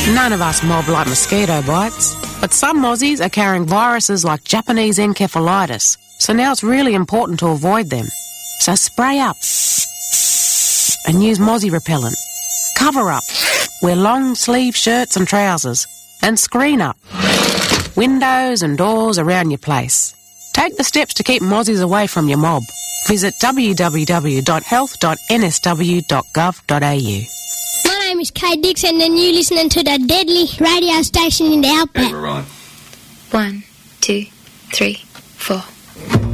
None of us mob like mosquito bites, but some mozzies are carrying viruses like Japanese encephalitis, so now it's really important to avoid them. So spray up and use mozzie repellent. Cover up. Wear long sleeve shirts and trousers. And screen up. Windows and doors around your place. Take the steps to keep mozzies away from your mob. Visit www.health.nsw.gov.au. My name is Kay Dixon and you're listening to the deadly radio station in the Outback. Right. 1, 2, 3, 4.